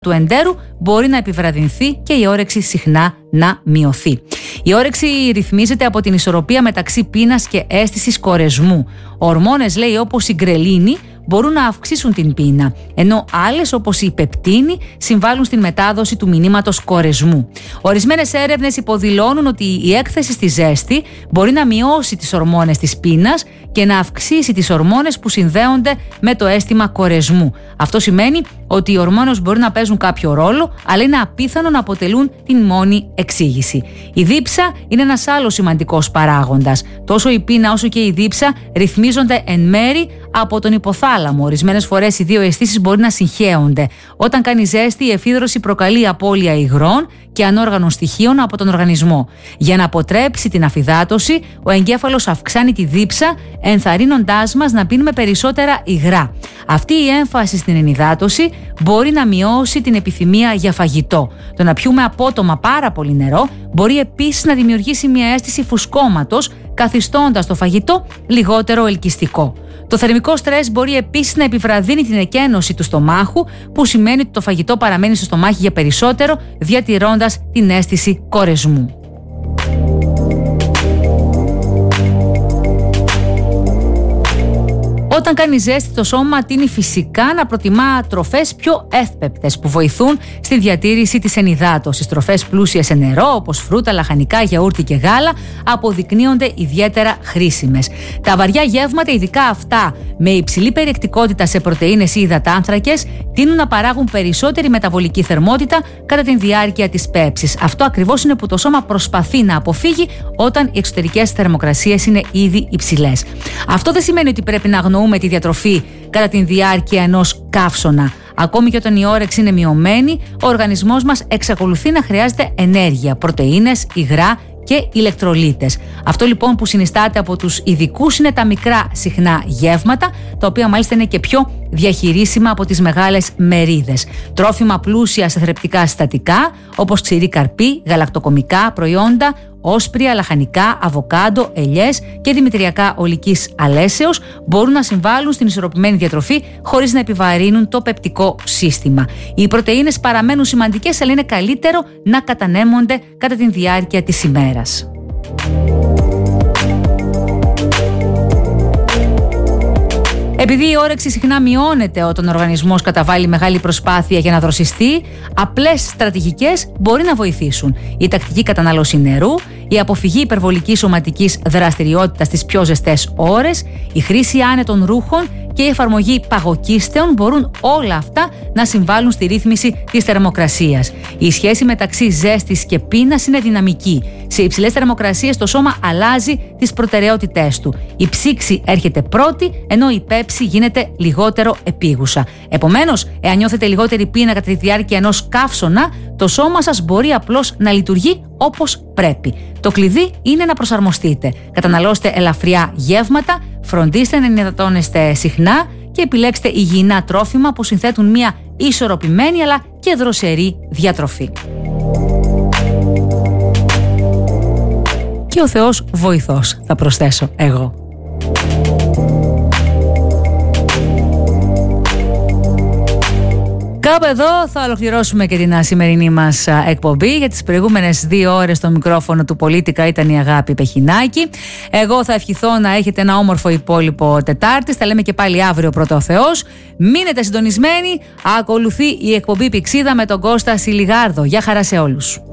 του εντέρου μπορεί να επιβραδυνθεί και η όρεξη συχνά να μειωθεί. Η όρεξη ρυθμίζεται από την ισορροπία μεταξύ πείνας και αίσθησης κορεσμού. Ορμόνες, λέει, όπως η γκρελίνη μπορούν να αυξήσουν την πείνα, ενώ άλλες όπως η πεπτίνη συμβάλλουν στην μετάδοση του μηνύματος κορεσμού. Ορισμένες έρευνες υποδηλώνουν ότι η έκθεση στη ζέστη μπορεί να μειώσει τις ορμόνες της πείνας και να αυξήσει τις ορμόνες που συνδέονται με το αίσθημα κορεσμού. Αυτό σημαίνει ότι οι ορμόνες μπορεί να παίζουν κάποιο ρόλο, αλλά είναι απίθανο να αποτελούν την μόνη εξήγηση. Η δίψα είναι ένας άλλος σημαντικός παράγοντας. Τόσο η πείνα όσο και η δίψα ρυθμίζονται εν μέρη από τον υποθάλαμο. Ορισμένες φορές οι δύο αισθήσεις μπορεί να συγχέονται. Όταν κάνει ζέστη, η εφίδρωση προκαλεί απώλεια υγρών και ανόργανων στοιχείων από τον οργανισμό. Για να αποτρέψει την αφυδάτωση, ο εγκέφαλος αυξάνει τη δίψα, ενθαρρύνοντάς μας να πίνουμε περισσότερα υγρά. Αυτή η έμφαση στην ενυδάτωση μπορεί να μειώσει την επιθυμία για φαγητό. Το να πιούμε απότομα πάρα πολύ νερό μπορεί επίσης να δημιουργήσει μια αίσθηση φουσκώματος, καθιστώντας το φαγητό λιγότερο ελκυστικό. Το θερμικό στρες μπορεί επίσης να επιβραδύνει την εκένωση του στομάχου, που σημαίνει ότι το φαγητό παραμένει στο στομάχι για περισσότερο, διατηρώντας την αίσθηση κορεσμού. Όταν κάνει ζέστη, το σώμα τείνει φυσικά να προτιμά τροφές πιο εύπεπτες που βοηθούν στη διατήρηση της ενυδάτωσης. Τροφές πλούσιες σε νερό, όπως φρούτα, λαχανικά, γιαούρτι και γάλα, αποδεικνύονται ιδιαίτερα χρήσιμες. Τα βαριά γεύματα, ειδικά αυτά με υψηλή περιεκτικότητα σε πρωτεΐνες ή υδατάνθρακες, τείνουν να παράγουν περισσότερη μεταβολική θερμότητα κατά τη διάρκεια της πέψης. Αυτό ακριβώς είναι που το σώμα προσπαθεί να αποφύγει όταν οι εξωτερικές θερμοκρασίες είναι ήδη υψηλές. Αυτό δεν σημαίνει ότι πρέπει να αγνοούμε τη διατροφή κατά τη διάρκεια ενός καύσωνα. Ακόμη και όταν η όρεξη είναι μειωμένη, ο οργανισμός μας εξακολουθεί να χρειάζεται ενέργεια, πρωτεΐνες, υγρά και ηλεκτρολίτες. Αυτό λοιπόν που συνιστάται από τους ειδικούς είναι τα μικρά συχνά γεύματα, τα οποία μάλιστα είναι και πιο διαχειρίσιμα από τις μεγάλες μερίδες. Τρόφιμα πλούσια σε θρεπτικά συστατικά, όπως ξηρή καρπή, γαλακτοκομικά προϊόντα, όσπρια, λαχανικά, αβοκάντο, ελιές και δημητριακά ολικής αλέσεως μπορούν να συμβάλλουν στην ισορροπημένη διατροφή χωρίς να επιβαρύνουν το πεπτικό σύστημα. Οι πρωτεΐνες παραμένουν σημαντικές, αλλά είναι καλύτερο να κατανέμονται κατά τη διάρκεια της ημέρας. Επειδή η όρεξη συχνά μειώνεται όταν ο οργανισμός καταβάλει μεγάλη προσπάθεια για να δροσιστεί, απλές στρατηγικές μπορεί να βοηθήσουν. Η τακτική κατανάλωση νερού, η αποφυγή υπερβολικής σωματικής δραστηριότητας στις πιο ζεστές ώρες, η χρήση άνετων ρούχων και η εφαρμογή παγοκίστεων μπορούν όλα αυτά να συμβάλλουν στη ρύθμιση της θερμοκρασίας. Η σχέση μεταξύ ζέστης και πείνας είναι δυναμική. Σε υψηλές θερμοκρασίες το σώμα αλλάζει τις προτεραιότητές του. Η ψήξη έρχεται πρώτη, ενώ η πέψη γίνεται λιγότερο επίγουσα. Επομένως, εάν νιώθετε λιγότερη πείνα κατά τη διάρκεια ενός καύσωνα, το σώμα σας μπορεί απλώς να λειτουργεί όπως πρέπει. Το κλειδί είναι να προσαρμοστείτε. Καταναλώστε ελαφριά γεύματα, φροντίστε να ενυδατώνεστε συχνά και επιλέξτε υγιεινά τρόφιμα που συνθέτουν μια ισορροπημένη αλλά και δροσερή διατροφή. Και ο Θεός βοηθός, θα προσθέσω εγώ. Κάπου εδώ θα ολοκληρώσουμε και την σημερινή μας εκπομπή. Για τις προηγούμενες 2 ώρες στο μικρόφωνο του Πολίτικα ήταν η Αγάπη Πεχινάκη. Εγώ θα ευχηθώ να έχετε ένα όμορφο υπόλοιπο Τετάρτης. Θα λέμε και πάλι αύριο, πρώτα ο Θεός. Μείνετε συντονισμένοι. Ακολουθεί η εκπομπή Πηξίδα με τον Κώστα Σιλιγάρδο. Γεια χαρά σε όλους.